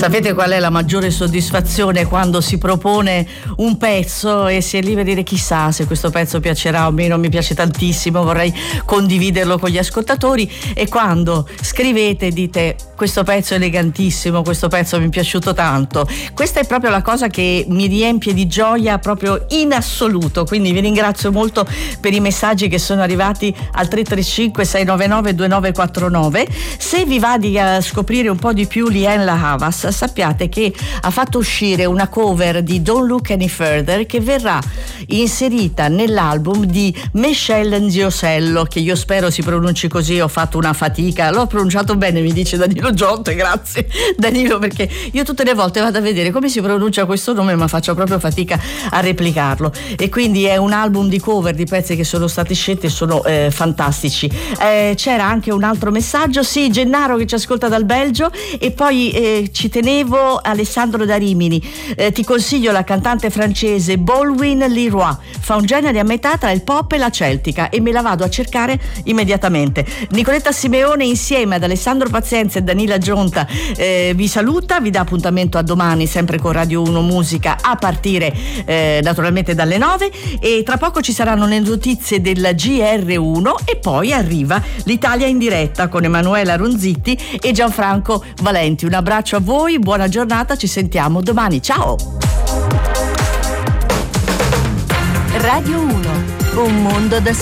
Sapete qual è la maggiore soddisfazione? Quando si propone un pezzo e si è lì a dire chissà se questo pezzo piacerà o meno, mi piace tantissimo, vorrei condividerlo con gli ascoltatori, e quando scrivete dite questo pezzo è elegantissimo, questo pezzo mi è piaciuto tanto. Questa è proprio la cosa che mi riempie di gioia proprio in assoluto, quindi vi ringrazio molto per i messaggi che sono arrivati al 335 699 2949. Se vi va di scoprire un po' di più Liane La Havas, sappiate che ha fatto uscire una cover di Don't Look Any Further che verrà inserita nell'album di Michelle Nziosello, che io spero si pronunci così, ho fatto una fatica, l'ho pronunciato bene, mi dice Danilo Gionte, grazie Danilo, perché io tutte le volte vado a vedere come si pronuncia questo nome ma faccio proprio fatica a replicarlo, e quindi è un album di cover di pezzi che sono stati scelti e sono fantastici. C'era anche un altro messaggio, sì, Gennaro che ci ascolta dal Belgio, e poi ci tenevo Alessandro da Rimini, ti consiglio la cantante francese Bolwin Leroy, fa un genere a metà tra il pop e la celtica e me la vado a cercare immediatamente. Nicoletta Simeone insieme ad Alessandro Pazienza e Danila Gionta vi saluta, vi dà appuntamento a domani sempre con Radio 1 Musica a partire naturalmente dalle 9, e tra poco ci saranno le notizie del GR1 e poi arriva l'Italia in diretta con Emanuela Ronzitti e Gianfranco Valenti. Un abbraccio a voi, buona giornata, ci sentiamo domani, ciao! Radio 1, un mondo da